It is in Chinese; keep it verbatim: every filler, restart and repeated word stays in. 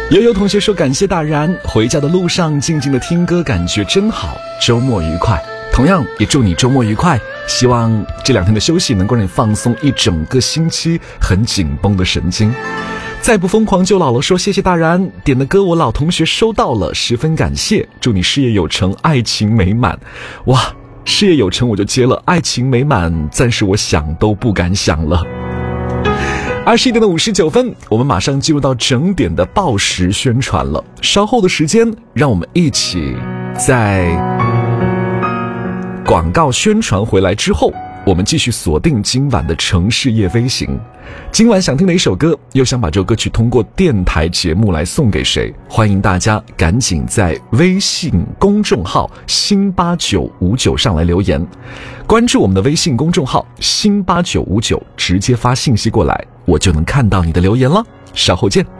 悠悠同学说，感谢大然，回家的路上静静的听歌感觉真好，周末愉快。同样也祝你周末愉快，希望这两天的休息能够让你放松一整个星期很紧绷的神经。再不疯狂就老了说，谢谢大然点的歌我老同学收到了，十分感谢，祝你事业有成，爱情美满。哇，事业有成我就接了，爱情美满暂时我想都不敢想了。二十一点的五十九分，我们马上进入到整点的报时宣传了。稍后的时间，让我们一起在广告宣传回来之后，我们继续锁定今晚的城市夜飞行。今晚想听的一首歌，又想把这首歌曲通过电台节目来送给谁？欢迎大家赶紧在微信公众号新八九五九上来留言，关注我们的微信公众号新八九五九，直接发信息过来，我就能看到你的留言了。稍后见。